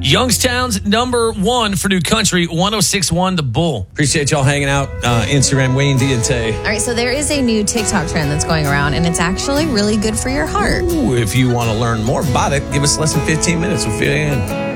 Youngstown's number one for new country, 106.1 The Bull. Appreciate y'all hanging out. Instagram, Wayne D and Tay. All right, so there is a new TikTok trend that's going around, and it's actually really good for your heart. Ooh, if you want to learn more about it, give us less than 15 minutes. We'll fill you in.